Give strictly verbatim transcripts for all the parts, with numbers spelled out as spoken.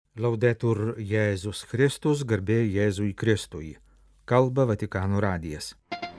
Laudetur Jėzus Kristus, garbė Jėzui Kristui. Kalba Vatikano radijas.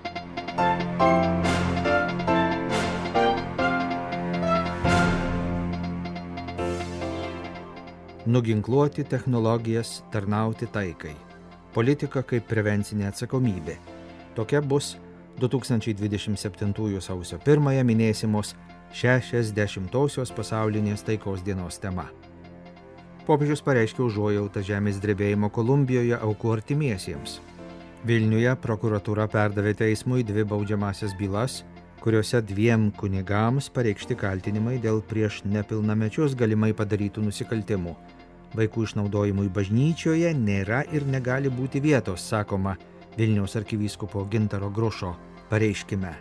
Nuginkluoti technologijas, tarnauti taikai. Politika kaip prevencinė atsakomybė. Tokia bus du tūkstančiai dvidešimt septintųjų sausio pirmąją minėsimos šešiasdešimtosios pasaulinės taikos dienos tema. Popiežius pareiškė užuojautą žemės drebėjimo Kolumbijoje aukų artimiesiems. Vilniuje prokuratūra perdavė teismui dvi baudžiamasias bylas, kuriuose dviem kunigams pareikšti kaltinimai dėl prieš nepilnamečius galimai padarytų nusikaltimų. Vaikų išnaudojimui bažnyčioje nėra ir negali būti vietos, sakoma Vilniaus arkivyskupo Gintaro Grušo pareiškime.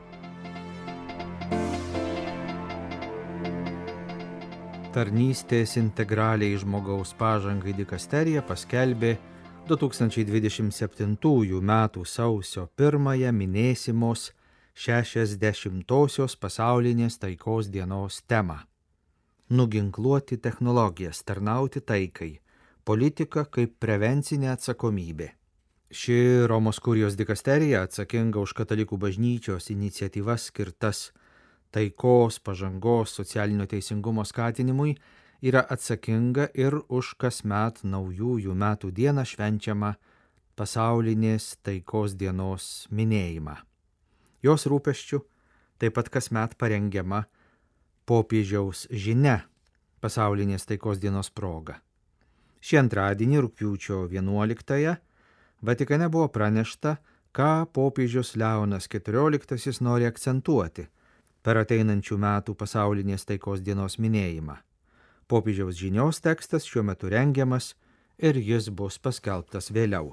Tarnystės integraliai žmogaus pažangai dikasterija paskelbė du tūkstančiai dvidešimt septintųjų metų sausio pirmąją minėsimos šešiasdešimtosios pasaulinės taikos dienos temą. Nuginkluoti technologijas, tarnauti taikai, politika kaip prevencinė atsakomybė. Ši Romos kurijos dikasterija atsakinga už katalikų bažnyčios iniciatyvas skirtas taikos, pažangos, socialinio teisingumo skatinimui, yra atsakinga ir už kasmet naujųjų metų dieną švenčiamą pasaulinės taikos dienos minėjimą. Jos rūpesčių taip pat kasmet parengiama popiežiaus žinia pasaulinės taikos dienos proga. Šį antradienį rugpjūčio vienuoliktąją Vatikane buvo pranešta, ką popiežius Leonas keturioliktasis nori akcentuoti per ateinančių metų pasaulinės taikos dienos minėjimą. Popiežiaus žinios tekstas šiuo metu rengiamas ir jis bus paskelbtas vėliau.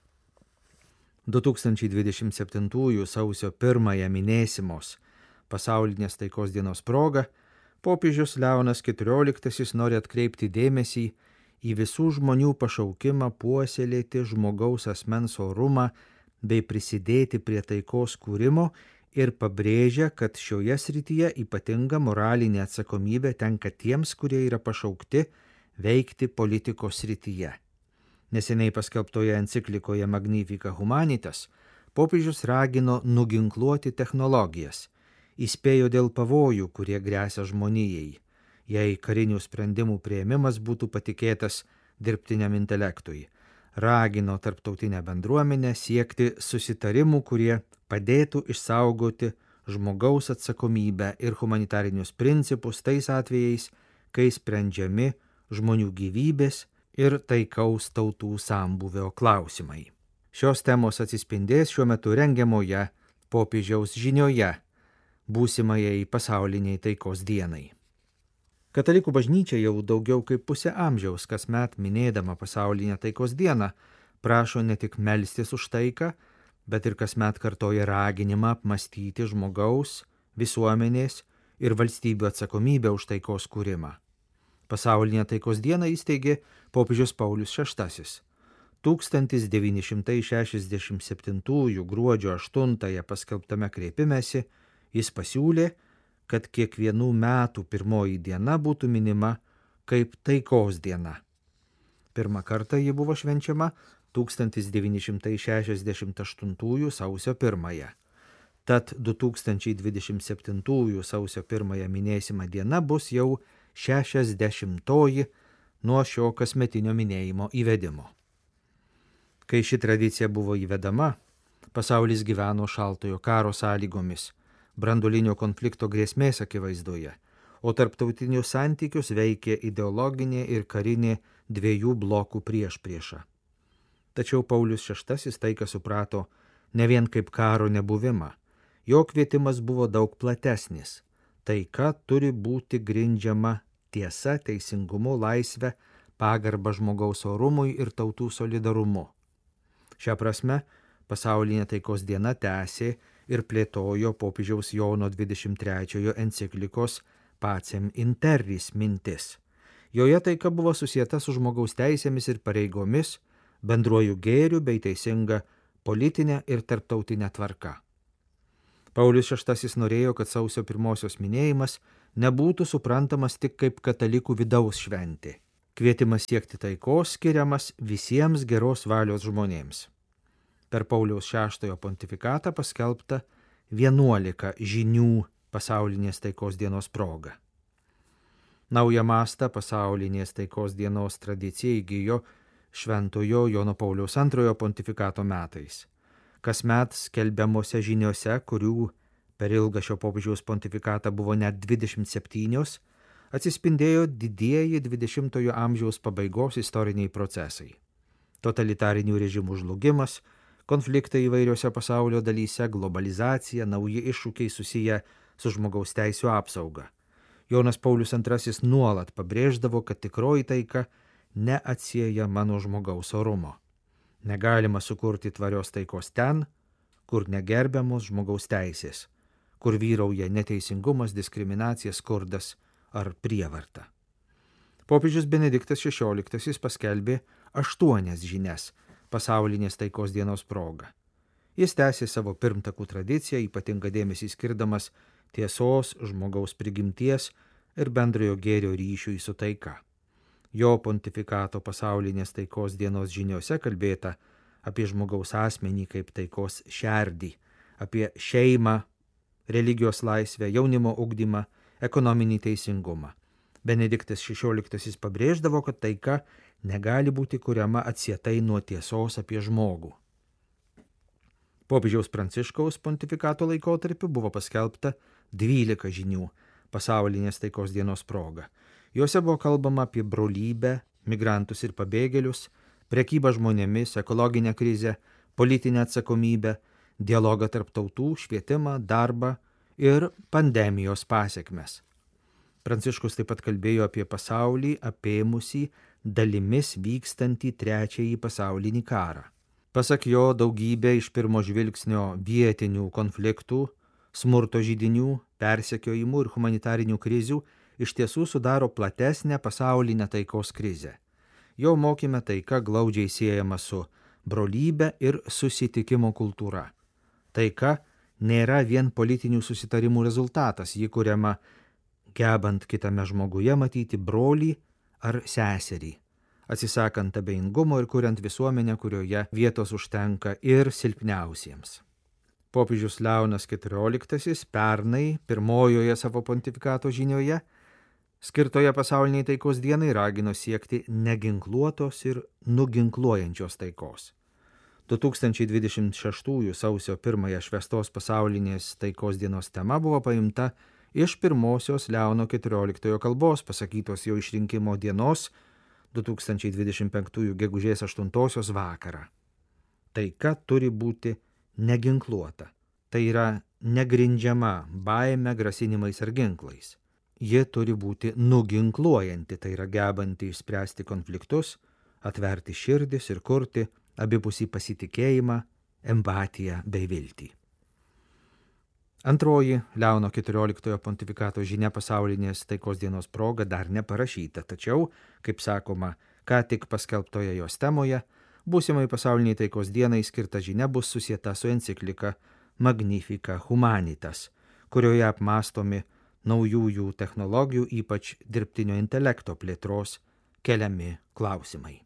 du tūkstančiai dvidešimt septintųjų sausio pirmąją minėsimos pasaulinės taikos dienos proga popiežius Leonas keturioliktasis nori atkreipti dėmesį į visų žmonių pašaukimą puoselėti žmogaus asmens orumą bei prisidėti prie taikos kūrimo ir pabrėžia, kad šioje srityje ypatinga moralinė atsakomybė tenka tiems, kurie yra pašaukti veikti politikos srityje. Neseniai paskelbtoje enciklikoje Magnificat Humanitas popiežius ragino nuginkluoti technologijas, įspėjo dėl pavojų, kurie gresia žmonijai, jei karinių sprendimų priėmimas būtų patikėtas dirbtiniam intelektui. Ragino tarptautinę bendruomenę siekti susitarimų, kurie padėtų išsaugoti žmogaus atsakomybę ir humanitarinius principus tais atvejais, kai sprendžiami žmonių gyvybės ir taikaus tautų sambūvio klausimai. Šios temos atsispindės šiuo metu rengiamoje popiežiaus žinioje būsimajai pasauliniai taikos dienai. Katalikų bažnyčia jau daugiau kaip pusę amžiaus kasmet minėdama pasaulinę taikos dieną prašo ne tik melstis už taiką, bet ir kasmet kartoja raginimą apmąstyti žmogaus, visuomenės ir valstybių atsakomybę už taikos kūrimą. Pasaulinę taikos dieną įsteigė popiežius Paulius šeštasis. tūkstantis devyni šimtai šešiasdešimt septintųjų gruodžio aštuntąją paskelbtame kreipimesi jis pasiūlė, kad kiekvienų metų pirmoji diena būtų minima kaip taikos diena. Pirmą kartą ji buvo švenčiama tūkstantis devyni šimtai šešiasdešimt aštuntųjų sausio pirmąją. Tad du tūkstančiai dvidešimt septintųjų sausio pirmąją minėsima diena bus jau šešiasdešimtoji nuo šio kasmetinio minėjimo įvedimo. Kai ši tradicija buvo įvedama, pasaulis gyveno šaltojo karo sąlygomis, branduolinio konflikto grėsmės akivaizdoje, o tarptautinius santykius veikė ideologinė ir karinė dviejų blokų priešprieša. Tačiau Paulius šeštasis taiką suprato ne vien kaip karo nebuvimą, jo kvietimas buvo daug platesnis. Taika turi būti grindžiama tiesa, teisingumu, laisve, pagarba žmogaus orumui ir tautų solidarumu. Šią prasme, pasaulinė taikos diena tęsė ir plėtojo popiežiaus Jono dvidešimt trečiojo enciklikos Pacem in Terris mintis. Joje taika buvo susieta su žmogaus teisėmis ir pareigomis, bendruoju gėriu bei teisinga politinė ir tarptautinė tvarka. Paulius šeštasis norėjo, kad sausio pirmosios minėjimas nebūtų suprantamas tik kaip katalikų vidaus šventė. Kvietimas siekti taikos skiriamas visiems geros valios žmonėms. Per Pauliaus šeštojo pontifikatą paskelbta vienuolika žinių pasaulinės taikos dienos proga. Naują mastą pasaulinės taikos dienos tradicija įgijo Šventojo Jono Pauliaus antrojo pontifikato metais. Kasmet skelbiamose žiniose, kurių per ilgą šio popiežiaus pontifikatą buvo net dvidešimt septynios, atsispindėjo didieji dvidešimtojo amžiaus pabaigos istoriniai procesai. Totalitarinių režimų žlugimas, konfliktai įvairiose pasaulio dalyse, globalizacija, nauji iššūkiai susiję su žmogaus teisių apsauga. Jonas Paulius antrasis nuolat pabrėždavo, kad tikroji taika neatsiejama nuo žmogaus orumo. Negalima sukurti tvarios taikos ten, kur negerbiamos žmogaus teisės, kur vyrauja neteisingumas, diskriminacija, skurdas ar prievarta. Popiežius Benediktas šešioliktasis paskelbė aštuonias žinias pasaulinės taikos dienos proga. Jis tęsė savo pirmtakų tradiciją, ypatingą dėmesį skirdamas tiesos, žmogaus prigimties ir bendrojo gėrio ryšiui su taika. Jo pontifikato pasaulinės taikos dienos žiniose kalbėta apie žmogaus asmenį kaip taikos šerdį, apie šeimą, religijos laisvę, jaunimo ugdymą, ekonominį teisingumą. Benediktas šešioliktasis pabrėždavo, kad taika negali būti kuriama atsietai nuo tiesos apie žmogų. Popiežiaus Pranciškaus pontifikato laikotarpiu buvo paskelbta dvylika žinių pasaulinės taikos dienos proga. Juose buvo kalbama apie brolybę, migrantus ir pabėgėlius, prekybą žmonėmis, ekologinę krizę, politinę atsakomybę, dialogą tarp tautų, švietimą, darbą ir pandemijos pasekmes. Pranciškus taip pat kalbėjo apie pasaulį apėmusį dalimis vykstantį trečiąjį pasaulinį karą. Pasak jo, daugybė iš pirmo žvilgsnio vietinių konfliktų, smurto židinių, persekiojimų ir humanitarinių krizių iš tiesų sudaro platesnę pasaulinę taikos krizę. Jo mokyme taika glaudžiai siejama su brolybe ir susitikimo kultūra. Taika nėra vien politinių susitarimų rezultatas, ji kuriama gebant kitame žmoguje matyti brolį ar seserį, atsisakant abejingumo ir kuriant visuomenę, kurioje vietos užtenka ir silpniausiems. Popiežius Leonas keturioliktasis pernai pirmojoje savo pontifikato žinioje, skirtoje pasauliniai taikos dienai, ragino siekti neginkluotos ir nuginkluojančios taikos. du tūkstančiai dvidešimt šeštųjų sausio pirmąją švęstos pasaulinės taikos dienos tema buvo paimta iš pirmosios Leono keturioliktojo kalbos, pasakytos jo išrinkimo dienos du tūkstančiai dvidešimt penktųjų gegužės aštuntosios vakarą. Taika turi būti neginkluota. Tai yra negrindžiama baime, grasinimais ar ginklais. Ji turi būti nuginkluojanti, tai yra gebanti išspręsti konfliktus, atverti širdis ir kurti abipusį pasitikėjimą, empatiją bei viltį. Antroji Leono keturioliktojo pontifikato žinia pasaulinės taikos dienos proga dar neparašyta, tačiau, kaip sakoma, ką tik paskelbtoje jos temoje, būsimai pasauliniai taikos dienai skirta žinia bus susieta su enciklika Magnifica Humanitas, kurioje apmąstomi naujųjų technologijų, ypač dirbtinio intelekto plėtros keliami klausimai.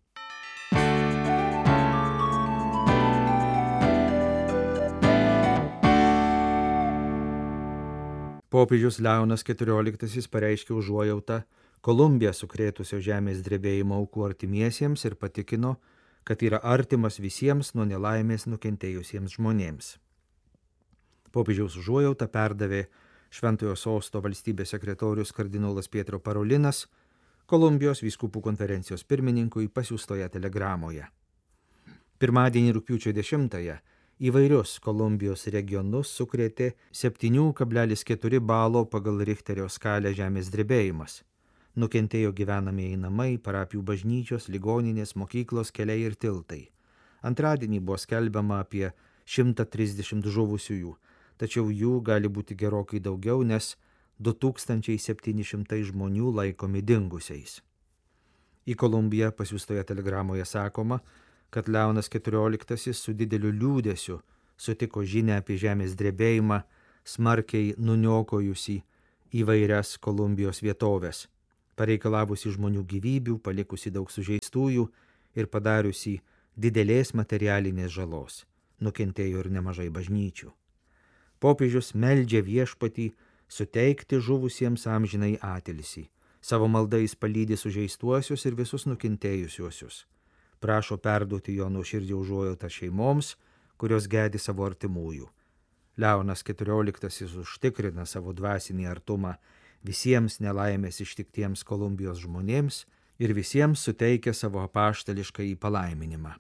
Popiežius Leonas keturioliktasis pareiškė užuojautą Kolumbiją sukrėtusio žemės drebėjimo aukų artimiesiems ir patikino, kad yra artimas visiems nuo nelaimės nukentėjusiems žmonėms. Popiežiaus užuojautą perdavė Šventojo Sosto valstybės sekretorius kardinolas Pietro Parolinas Kolumbijos vyskupų konferencijos pirmininkui pasiųstoje telegramoje. Pirmadienį rugpjūčio dešimtąją įvairius Kolumbijos regionus sukrėtė septyni kablelis keturi balo pagal Richterio skalę žemės drebėjimas. Nukentėjo gyvenamieji namai, parapijų bažnyčios, ligoninės, mokyklos, keliai ir tiltai. Antradienį buvo skelbiama apie šimtą trisdešimt žuvusiųjų, tačiau jų gali būti gerokai daugiau, nes du tūkstančiai septyni šimtai žmonių laikomi dingusiais. Į Kolumbiją pasiųstoje telegramoje sakoma, kad Leonas keturioliktasis su dideliu liūdesiu sutiko žinią apie žemės drebėjimą, smarkiai nuniokojusi įvairias Kolumbijos vietovės. pareikalavusi žmonių gyvybių, palikusi daug sužeistųjų ir padariusi didelės materialinės žalos. Nukentėjo ir nemažai bažnyčių. Popiežius meldžia viešpatį suteikti žuvusiems amžinai atilsį. Savo maldą jis palydi sužeistuosius ir visus nukentėjusiuosius. Prašo perduoti jo nuoširdžią užuojautą šeimoms, kurios gedi savo artimųjų. Leonas keturioliktasis užtikrina savo dvasinį artumą visiems nelaimės ištiktiems Kolumbijos žmonėms ir visiems suteikia savo apaštališkąjį palaiminimą.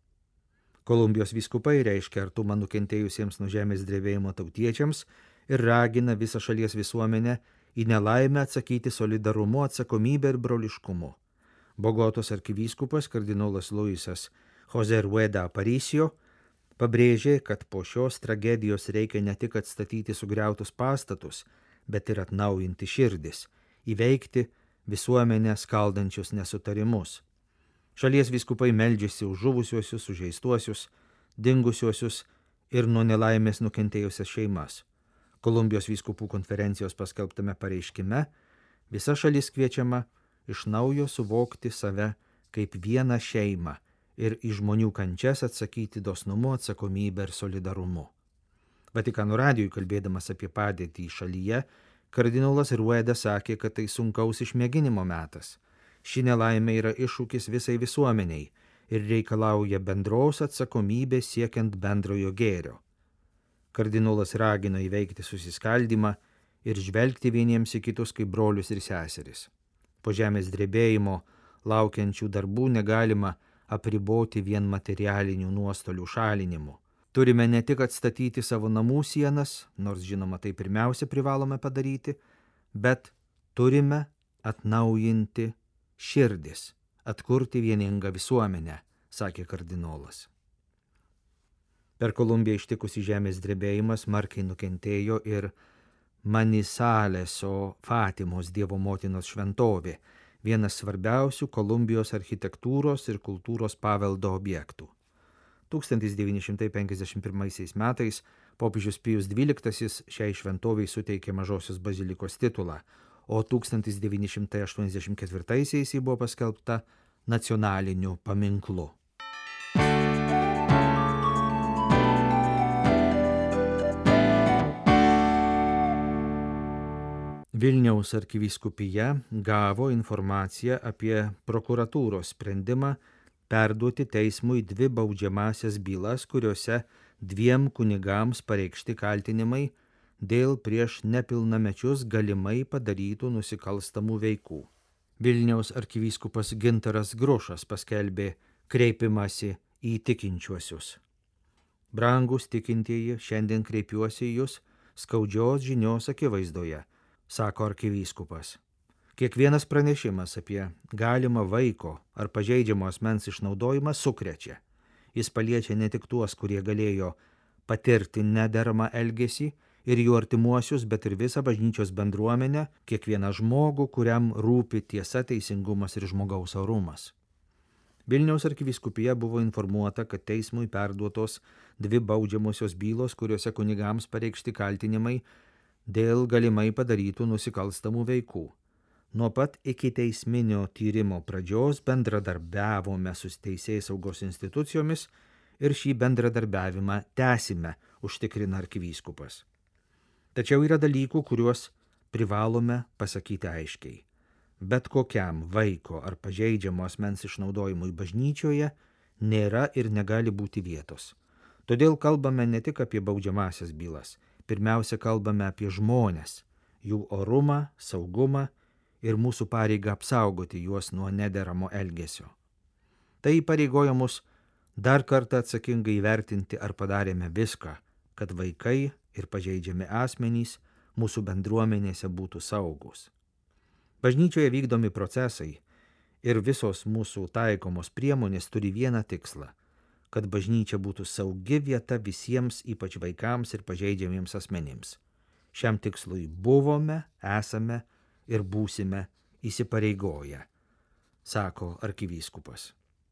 Kolumbijos vyskupai reiškia artumą nukentėjusiems nuo žemės drebėjimo tautiečiams ir ragina visą šalies visuomenę į nelaimę atsakyti solidarumu, atsakomybę ir broliškumu. Bogotos arkivyskupas kardinolas Luisas Jose Rueda Aparicio pabrėžė, kad po šios tragedijos reikia ne tik atstatyti sugriautus pastatus, bet ir atnaujinti širdis, įveikti visuomenę skaldančius nesutarimus. Šalies vyskupai meldžiasi už žuvusiuosius, sužeistuosius, dingusiuosius ir nuo nelaimės nukentėjusias šeimas. Kolumbijos vyskupų konferencijos paskelbtame pareiškime visa šalis kviečiama iš naujo suvokti save kaip vieną šeimą ir į žmonių kančias atsakyti dosnumu, atsakomybę ir solidarumu. Vatikano radijui kalbėdamas apie padėtį šalyje, kardinolas Rueda sakė, kad tai sunkaus išmėginimo metas. Ši nelaimė yra iššūkis visai visuomeniai ir reikalauja bendros atsakomybės siekiant bendrojo gėrio. Kardinolas ragino įveikti susiskaldymą ir žvelgti vieniems į kitus kaip brolius ir seseris. Po žemės drebėjimo laukiančių darbų negalima apriboti vien materialinių nuostolių šalinimu. Turime ne tik atstatyti savo namų sienas, nors žinoma tai pirmiausia privalome padaryti, bet turime atnaujinti širdis, atkurti vieningą visuomenę, sakė kardinolas. Per Kolumbiją ištikusi žemės drebėjimas smarkiai nukentėjo ir Manisaleso Fatimos Dievo motinos šventovė, vienas svarbiausių Kolumbijos architektūros ir kultūros paveldo objektų. tūkstantis devyni šimtai penkiasdešimt pirmaisiais metais popiežius Pijus dvyliktasis šiai šventoviai suteikė Mažosios bazilikos titulą, o tūkstantis devyni šimtai aštuoniasdešimt ketvirtaisiais ji buvo paskelbta nacionaliniu paminklu. Vilniaus arkivyskupija gavo informaciją apie prokuratūros sprendimą perduoti teismui dvi baudžiamąsias bylas, kuriuose dviem kunigams pareikšti kaltinimai dėl prieš nepilnamečius galimai padarytų nusikalstamų veikų. Vilniaus arkivyskupas Gintaras Grušas paskelbė kreipimąsi į tikinčiuosius. Brangūs tikintieji, šiandien kreipiuosi į jūs skaudžios žinios akivaizdoje, sako arkivyskupas. Kiekvienas pranešimas apie galimą vaiko ar pažeidžiamo asmens išnaudojimą sukrečia. Jis paliečia ne tik tuos, kurie galėjo patirti nederamą elgesį ir jų artimuosius, bet ir visą bažnyčios bendruomenę, kiekvieną žmogų, kuriam rūpi tiesa, teisingumas ir žmogaus orumas. Vilniaus arkivyskupija buvo informuota, kad teismui perduotos dvi baudžiamosios bylos, kuriuose kunigams pareikšti kaltinimai dėl galimai padarytų nusikalstamų veikų. Nuo pat iki teisminio tyrimo pradžios bendradarbiavome su teisėsaugos institucijomis ir šį bendradarbiavimą tęsime, užtikrina arkivyskupas. Tačiau yra dalykų, kuriuos privalome pasakyti aiškiai. Bet kokiam vaiko ar pažeidžiamo asmens išnaudojimui bažnyčioje nėra ir negali būti vietos. Todėl kalbame ne tik apie baudžiamąsias bylas, pirmiausia kalbame apie žmones, jų orumą, saugumą ir mūsų pareigą apsaugoti juos nuo nederamo elgesio. Tai įpareigoja mus dar kartą atsakingai įvertinti, ar padarėme viską, kad vaikai ir pažeidžiami asmenys mūsų bendruomenėse būtų saugus. Bažnyčioje vykdomi procesai ir visos mūsų taikomos priemonės turi vieną tikslą, kad bažnyčia būtų saugi vieta visiems, ypač vaikams ir pažeidžiamiems asmenims. Šiam tikslui buvome, esame ir būsime įsipareigoję, sako arkivyskupas.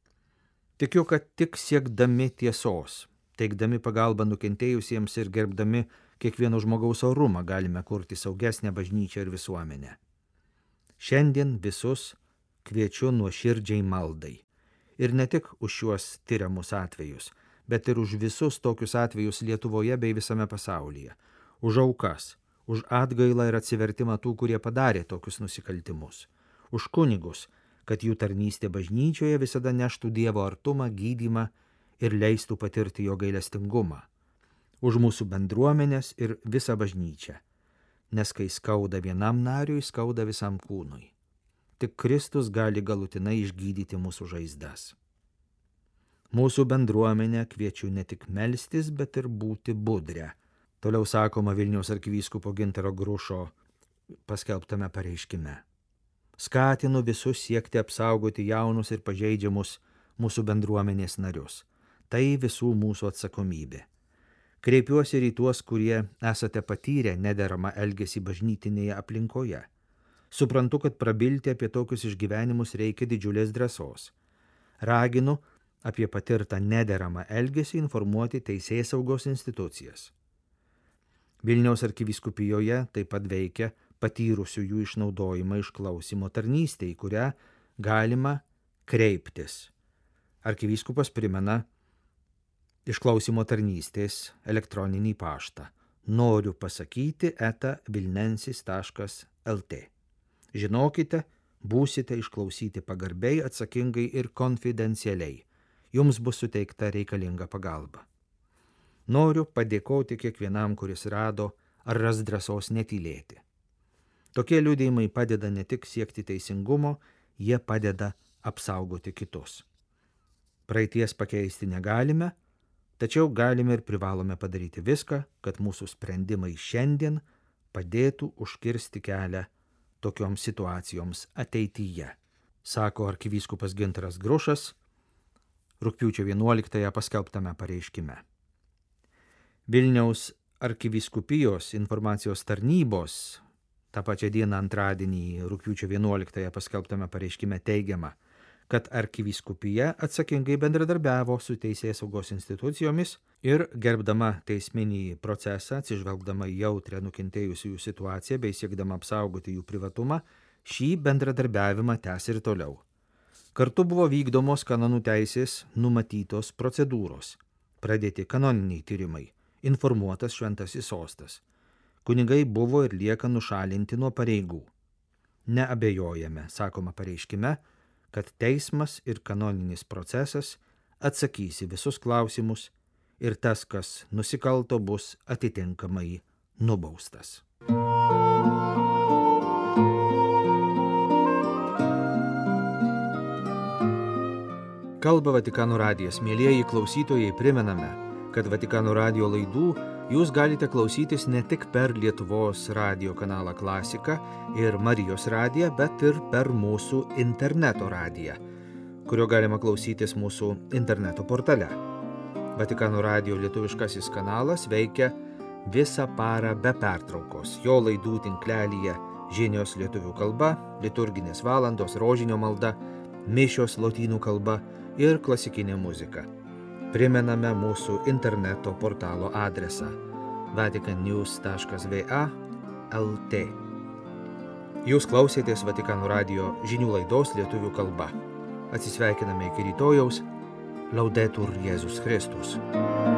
Tikiu, kad tik siekdami tiesos, teikdami pagalbą nukentėjusiems ir gerbdami kiekvieno žmogaus orumą galime kurti saugesnę bažnyčią ir visuomenę. Šiandien visus kviečiu nuoširdžiai maldai. Ir ne tik už šiuos tyriamus atvejus, bet ir už visus tokius atvejus Lietuvoje bei visame pasaulyje. Už aukas, už atgailą ir atsivertimą tų, kurie padarė tokius nusikaltimus. Už kunigus, kad jų tarnystė bažnyčioje visada neštų Dievo artumą, gydymą ir leistų patirti jo gailestingumą. Už mūsų bendruomenės ir visą bažnyčią. Nes kai skauda vienam nariui, skauda visam kūnui. Tik Kristus gali galutinai išgydyti mūsų žaizdas. Mūsų bendruomenę kviečiu ne tik melstis, bet ir būti budrę. Toliau sakoma Vilniaus arkivyskupo Gintaro Grušo paskelbtame pareiškime. Skatinu visus siekti apsaugoti jaunus ir pažeidžiamus mūsų bendruomenės narius. Tai visų mūsų atsakomybė. Kreipiuosi ir į tuos, kurie esate patyrę nederamą elgesį bažnytinėje aplinkoje. Suprantu, kad prabilti apie tokius išgyvenimus reikia didžiulės drąsos. Raginu apie patirtą nederamą elgesį informuoti teisėsaugos institucijas. Vilniaus arkivyskupijoje taip pat veikia patyrusiųjų išnaudojimą išklausymo tarnystė, į kurią galima kreiptis. Arkivyskupas primena išklausymo tarnystės elektroninį paštą noriu pasakyti eta vilnensis taškas lt. Žinokite, būsite išklausyti pagarbiai, atsakingai ir konfidencialiai. Jums bus suteikta reikalinga pagalba. Noriu padėkoti kiekvienam, kuris rado ar ras drąsos netylėti. Tokie liudijimai padeda ne tik siekti teisingumo, jie padeda apsaugoti kitus. Praeities pakeisti negalime, tačiau galime ir privalome padaryti viską, kad mūsų sprendimai šiandien padėtų užkirsti kelią tokioms situacijoms ateityje, sako arkivyskupas Gintaras Grušas rugpjūčio vienuoliktąją paskelbtame pareiškime. Vilniaus arkivyskupijos informacijos tarnybos tą pačią dieną antradienį rugpjūčio vienuoliktąją paskelbtame pareiškime teigiama, kad arkivyskupija atsakingai bendradarbiavo su teisėsaugos institucijomis ir gerbdama teisminį procesą, atsižvelgdama į jautrią nukentėjusiųjų situaciją bei siekdama apsaugoti jų privatumą, šį bendradarbiavimą tęs ir toliau. Kartu buvo vykdomos kanonų teisės numatytos procedūros, pradėti kanoniniai tyrimai, informuotas šventasis sostas. Kunigai buvo ir lieka nušalinti nuo pareigų. Neabejojame, sakoma pareiškime, kad teismas ir kanoninis procesas atsakys į visus klausimus ir tas, kas nusikalto, bus atitinkamai nubaustas. Kalba Vatikano radijas. Mielieji klausytojai, primename, kad Vatikano radijo laidų jūs galite klausytis ne tik per Lietuvos radijo kanalą Klasika ir Marijos radiją, bet ir per mūsų interneto radiją, kurio galima klausytis mūsų interneto portale. Vatikano radijo lietuviškasis kanalas veikia visą parą be pertraukos. Jo laidų tinklelyje žinios lietuvių kalba, liturginės valandos, rožinio malda, mišios lotynų kalba ir klasikinė muzika. Primename mūsų interneto portalo adresą vatican news taškas va lt. Jūs klausėtės Vatikano radijo žinių laidos lietuvių kalba. Atsisveikiname iki rytojaus. Laudetur Jėzus Kristus.